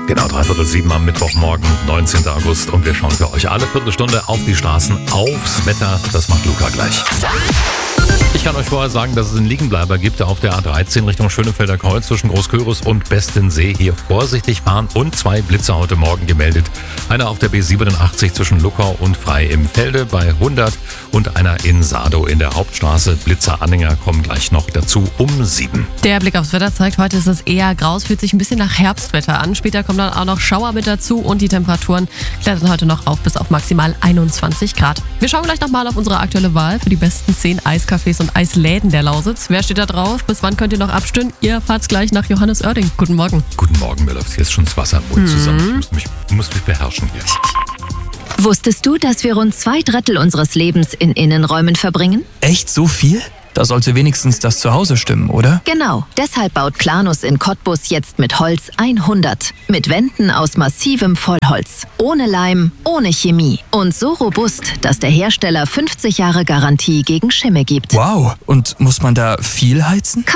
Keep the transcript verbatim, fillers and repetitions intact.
Genau, dreiviertel sieben am Mittwochmorgen, neunzehnten August. Und wir schauen für euch alle Viertelstunde auf die Straßen, aufs Wetter. Das macht Luca gleich. Ich kann euch vorher sagen, dass es einen Liegenbleiber gibt auf der A dreizehn Richtung Schönefelder Kreuz zwischen Großkörus und Bestensee. Hier vorsichtig fahren und zwei Blitzer heute Morgen gemeldet. Einer auf der B siebenundachtzig zwischen Luckau und Frei im Felde bei hundert und einer in Sado in der Hauptstraße. Blitzeranhänger kommen gleich noch dazu um sieben. Der Blick aufs Wetter zeigt, heute ist es eher grau, es fühlt sich ein bisschen nach Herbstwetter an. Später kommen dann auch noch Schauer mit dazu und die Temperaturen klettern heute noch auf bis auf maximal einundzwanzig Grad. Wir schauen gleich nochmal auf unsere aktuelle Wahl für die besten zehn Eiscafés und Eisläden der Lausitz. Wer steht da drauf? Bis wann könnt ihr noch abstimmen? Ihr fahrt's gleich nach Johannes Oerding. Guten Morgen. Guten Morgen, mir läuft jetzt schon das Wasser im Mund zusammen. Ich muss mich, muss mich beherrschen hier. Wusstest du, dass wir rund zwei Drittel unseres Lebens in Innenräumen verbringen? Echt so viel? Da sollte wenigstens das Zuhause stimmen, oder? Genau. Deshalb baut Planus in Cottbus jetzt mit Holz hundert. Mit Wänden aus massivem Vollholz. Ohne Leim, ohne Chemie. Und so robust, dass der Hersteller fünfzig Jahre Garantie gegen Schimmel gibt. Wow. Und muss man da viel heizen?